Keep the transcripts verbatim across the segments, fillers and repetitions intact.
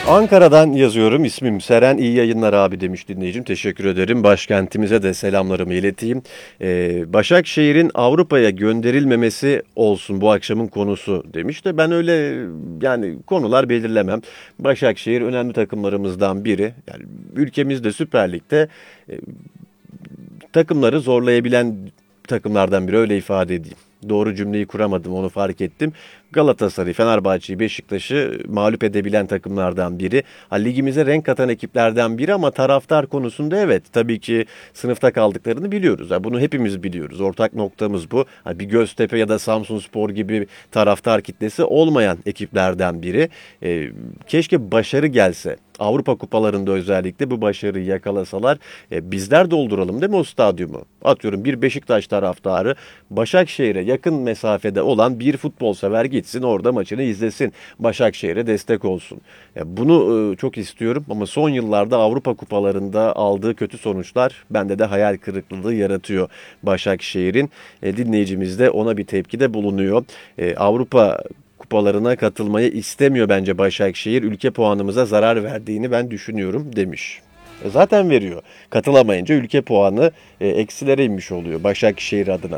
Ankara'dan yazıyorum. İsmim Seren. İyi yayınlar abi demiş dinleyicim. Teşekkür ederim. Başkentimize de selamlarımı ileteyim. Ee, Başakşehir'in Avrupa'ya gönderilmemesi olsun bu akşamın konusu demiş de ben öyle yani konular belirlemem. Başakşehir önemli takımlarımızdan biri. Yani ülkemizde Süper Lig'de e, takımları zorlayabilen takımlardan biri, öyle ifade edeyim. Doğru cümleyi kuramadım, onu fark ettim. Galatasaray, Fenerbahçe'yi, Beşiktaş'ı mağlup edebilen takımlardan biri. Ha, ligimize renk katan ekiplerden biri ama taraftar konusunda evet tabii ki sınıfta kaldıklarını biliyoruz. Ha, bunu hepimiz biliyoruz. Ortak noktamız bu. Ha, bir Göztepe ya da Samsunspor gibi taraftar kitlesi olmayan ekiplerden biri. E, keşke başarı gelse. Avrupa kupalarında özellikle bu başarıyı yakalasalar e, bizler dolduralım değil mi o stadyumu? Atıyorum bir Beşiktaş taraftarı Başakşehir'e yakın mesafede olan bir futbol sever gitsin orada maçını izlesin. Başakşehir'e destek olsun. E, bunu e, çok istiyorum ama son yıllarda Avrupa kupalarında aldığı kötü sonuçlar bende de hayal kırıklığı yaratıyor Başakşehir'in. E, dinleyicimiz de ona bir tepkide bulunuyor. E, Avrupa kupalarına katılmayı istemiyor bence Başakşehir. Ülke puanımıza zarar verdiğini ben düşünüyorum demiş. E zaten veriyor. Katılamayınca ülke puanı e, eksilere inmiş oluyor Başakşehir adına.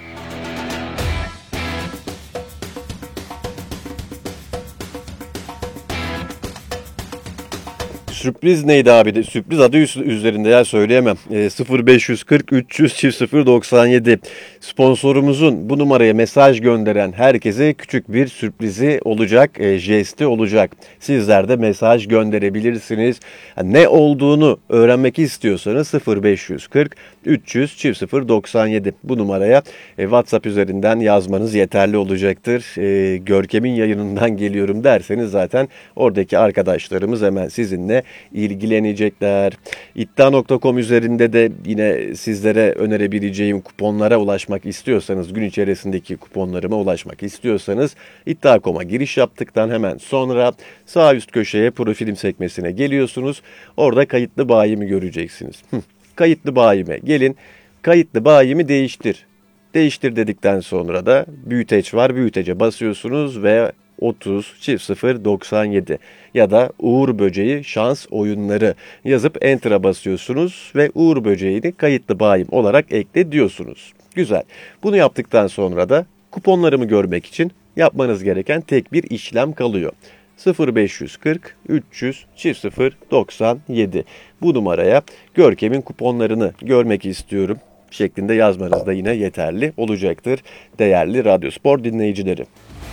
Sürpriz neydi abi de? Sürpriz adı üzerinde ya söyleyemem. E, sıfır beş kırk üç yüz sıfır doksan yedi sponsorumuzun bu numaraya mesaj gönderen herkese küçük bir sürprizi olacak, e, jesti olacak. Sizler de mesaj gönderebilirsiniz. Yani ne olduğunu öğrenmek istiyorsanız sıfır beş kırk üç yüz sıfır doksan yedi bu numaraya e, WhatsApp üzerinden yazmanız yeterli olacaktır. E, Görkem'in yayınından geliyorum derseniz zaten oradaki arkadaşlarımız hemen sizinle ilgilenecekler. iddia nokta com üzerinde de yine sizlere önerebileceğim kuponlara ulaşmak istiyorsanız, gün içerisindeki kuponlarıma ulaşmak istiyorsanız iddia nokta com'a giriş yaptıktan hemen sonra sağ üst köşeye profilim sekmesine geliyorsunuz. Orada kayıtlı bayimi göreceksiniz. Kayıtlı bayime gelin. Kayıtlı bayimi değiştir. Değiştir dedikten sonra da büyüteç var. Büyütece basıyorsunuz ve otuz çift sıfır doksan yedi ya da Uğur Böceği şans oyunları yazıp enter'a basıyorsunuz ve Uğur Böceği'ni kayıtlı bayim olarak ekle diyorsunuz. Güzel. Bunu yaptıktan sonra da kuponlarımı görmek için yapmanız gereken tek bir işlem kalıyor. sıfır beş kırk üç yüz sıfır doksan yedi bu numaraya Görkem'in kuponlarını görmek istiyorum şeklinde yazmanız da yine yeterli olacaktır değerli Radyospor dinleyicileri.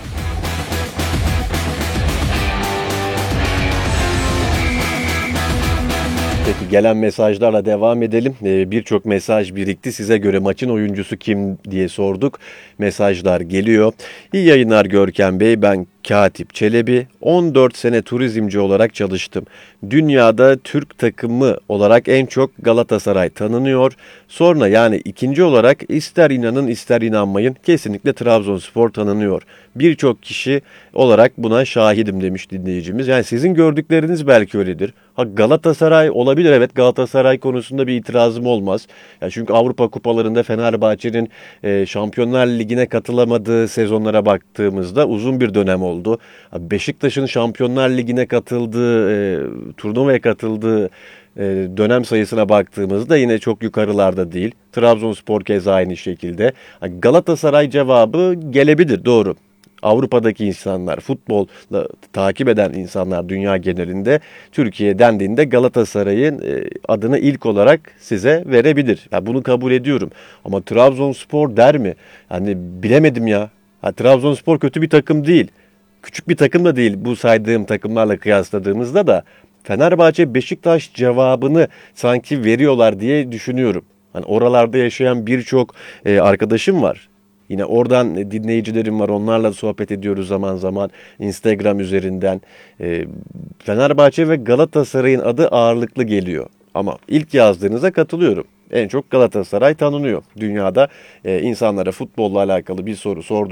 Peki gelen mesajlarla devam edelim. Ee, Birçok mesaj birikti. Size göre maçın oyuncusu kim diye sorduk. Mesajlar geliyor. İyi yayınlar Görkem Bey. Ben Katip Çelebi. on dört sene turizmci olarak çalıştım. Dünyada Türk takımı olarak en çok Galatasaray tanınıyor. Sonra yani ikinci olarak ister inanın ister inanmayın kesinlikle Trabzonspor tanınıyor. Birçok kişi olarak buna şahidim demiş dinleyicimiz. Yani sizin gördükleriniz belki öyledir. Ha Galatasaray olabilir, evet, Galatasaray konusunda bir itirazım olmaz. Ya çünkü Avrupa kupalarında Fenerbahçe'nin e, Şampiyonlar Ligi'ne katılamadığı sezonlara baktığımızda uzun bir dönem oldu. Beşiktaş'ın Şampiyonlar Ligi'ne katıldığı, e, turnuvaya katıldığı e, dönem sayısına baktığımızda yine çok yukarılarda değil. Trabzonspor keza aynı şekilde. Galatasaray cevabı gelebilir, doğru. Avrupa'daki insanlar, futbolla takip eden insanlar dünya genelinde Türkiye dendiğinde Galatasaray'ın adını ilk olarak size verebilir. Yani bunu kabul ediyorum. Ama Trabzonspor der mi? Yani bilemedim ya. Ha, Trabzonspor kötü bir takım değil. Küçük bir takım da değil bu saydığım takımlarla kıyasladığımızda da Fenerbahçe, Beşiktaş cevabını sanki veriyorlar diye düşünüyorum. Hani oralarda yaşayan birçok e, arkadaşım var. Yine oradan dinleyicilerim var. Onlarla sohbet ediyoruz zaman zaman Instagram üzerinden. E, Fenerbahçe ve Galatasaray'ın adı ağırlıklı geliyor. Ama ilk yazdığınıza katılıyorum. En çok Galatasaray tanınıyor. Dünyada e, insanlara futbolla alakalı bir soru sorduğunuzda